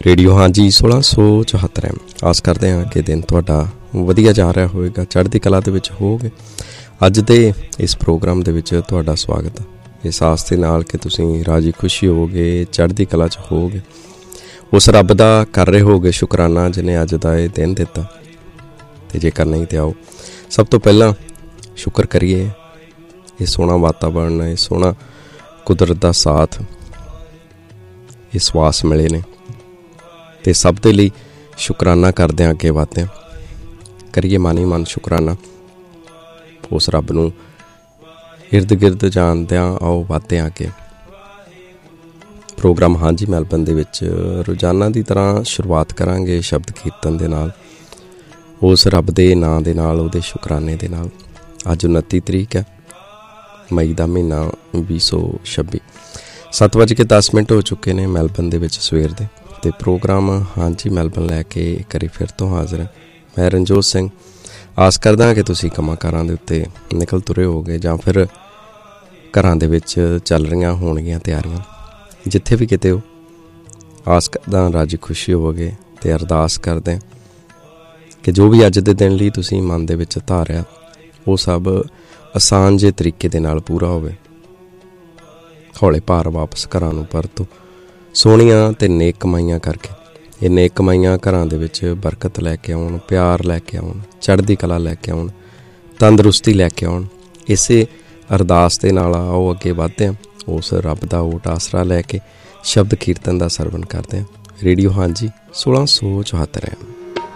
Radio ਹਾਂਜੀ 1674 ਆਸ ਕਰਦੇ ਹਾਂ ਕਿ ਦਿਨ ਤੁਹਾਡਾ ਵਧੀਆ ਜਾ ਰਿਹਾ ਹੋਵੇਗਾ, ਚੜ੍ਹਦੀ ਕਲਾ ਦੇ ਵਿੱਚ ਹੋਵੋਗੇ। ਅੱਜ ਦੇ ਇਸ ਪ੍ਰੋਗਰਾਮ ਦੇ ਵਿੱਚ ਤੁਹਾਡਾ ਸਵਾਗਤ ਇਸ ਆਸ ਦੇ ਨਾਲ ਕਿ ਤੁਸੀਂ ਰਾਜੀ ਖੁਸ਼ੀ ਹੋਵੋਗੇ, ਚੜ੍ਹਦੀ ਕਲਾ 'ਚ ਹੋਵੋਗੇ। ਉਸ ਰੱਬ ਦਾ ਕਰ ਰਹੇ ਹੋਗੇ ਸ਼ੁਕਰਾਨਾ ਜਿਹਨੇ ਅੱਜ ਦਾ ਇਹ ਦਿਨ ਦਿੱਤਾ, ਅਤੇ ਜੇਕਰ ਨਹੀਂ ਤਾਂ ਆਓ ਸਭ ਤੋਂ ਪਹਿਲਾਂ ਸ਼ੁਕਰ ਕਰੀਏ ਇਹ ਸੋਹਣਾ ਵਾਤਾਵਰਨ, ਇਹ ਸੋਹਣਾ ਕੁਦਰਤ ਦਾ ਸਾਥ, ਇਹ ਸਵਾਸ ਮਿਲੇ ਨੇ, ਅਤੇ ਸਭ ਦੇ ਲਈ ਸ਼ੁਕਰਾਨਾ ਕਰਦੇ ਹਾਂ। ਅੱਗੇ ਵੱਧਦੇ ਹਾਂ, ਕਰੀਏ ਮਨ ਹੀ ਮਨ ਸ਼ੁਕਰਾਨਾ ਉਸ ਰੱਬ ਨੂੰ ਇਰਦ ਗਿਰਦ ਜਾਣਦਿਆਂ। ਆਓ ਵੱਧਦੇ ਹਾਂ ਅੱਗੇ। ਪ੍ਰੋਗਰਾਮ ਹਾਂਜੀ ਮੈਲਬਨ ਦੇ ਵਿੱਚ ਰੋਜ਼ਾਨਾ ਦੀ ਤਰ੍ਹਾਂ ਸ਼ੁਰੂਆਤ ਕਰਾਂਗੇ ਸ਼ਬਦ ਕੀਰਤਨ ਦੇ ਨਾਲ, ਉਸ ਰੱਬ ਦੇ ਨਾਂ ਦੇ ਨਾਲ, ਉਹਦੇ ਸ਼ੁਕਰਾਨੇ ਦੇ ਨਾਲ। ਅੱਜ 29 ਤਰੀਕ ਹੈ, ਮਈ ਦਾ ਮਹੀਨਾ 2026। 7:10 ਹੋ ਚੁੱਕੇ ਨੇ ਮੈਲਬਨ ਦੇ ਵਿੱਚ ਸਵੇਰ ਦੇ, ਅਤੇ ਪ੍ਰੋਗਰਾਮ ਹਾਂਜੀ ਮੈਲਬਨ ਲੈ ਕੇ ਇੱਕ ਵਾਰੀ ਫਿਰ ਤੋਂ ਹਾਜ਼ਰ ਹੈ। ਮੈਂ ਰਣਜੋਤ ਸਿੰਘ। ਆਸ ਕਰਦਾ ਕਿ ਤੁਸੀਂ ਕੰਮਾਂ ਕਾਰਾਂ ਦੇ ਉੱਤੇ ਨਿਕਲ ਤੁਰੇ ਹੋਗੇ, ਜਾਂ ਫਿਰ ਘਰਾਂ ਦੇ ਵਿੱਚ ਚੱਲ ਰਹੀਆਂ ਹੋਣਗੀਆਂ ਤਿਆਰੀਆਂ। ਜਿੱਥੇ ਵੀ ਕਿਤੇ ਹੋ, ਆਸ ਕਰਦਾ ਰਾਜੀ ਖੁਸ਼ੀ ਹੋਵੋਗੇ, ਅਤੇ ਅਰਦਾਸ ਕਰਦੇ ਕਿ ਜੋ ਵੀ ਅੱਜ ਦੇ ਦਿਨ ਲਈ ਤੁਸੀਂ ਮਨ ਦੇ ਵਿੱਚ ਧਾਰਿਆ ਉਹ ਸਭ ਆਸਾਨ ਜਿਹੇ ਤਰੀਕੇ ਦੇ ਨਾਲ ਪੂਰਾ ਹੋਵੇ। ਹੌਲੇ ਭਾਰ ਵਾਪਸ ਘਰਾਂ ਨੂੰ ਪਰਤੋ, ਸੋਹਣੀਆਂ ਅਤੇ ਨੇਕ ਕਮਾਈਆਂ ਕਰਕੇ। ਇਹ ਨੇਕ ਕਮਾਈਆਂ ਘਰਾਂ ਦੇ ਵਿੱਚ ਬਰਕਤ ਲੈ ਕੇ ਆਉਣ, ਪਿਆਰ ਲੈ ਕੇ ਆਉਣ, ਚੜ੍ਹਦੀ ਕਲਾ ਲੈ ਕੇ ਆਉਣ, ਤੰਦਰੁਸਤੀ ਲੈ ਕੇ ਆਉਣ। ਇਸੇ ਅਰਦਾਸ ਦੇ ਨਾਲ ਆਓ ਅੱਗੇ ਵੱਧਦੇ ਹਾਂ, ਉਸ ਰੱਬ ਦਾ ਓਟ ਆਸਰਾ ਲੈ ਕੇ ਸ਼ਬਦ ਕੀਰਤਨ ਦਾ ਸਰਵਣ ਕਰਦੇ ਹਾਂ। ਰੇਡੀਓ ਹਾਂਜੀ 1674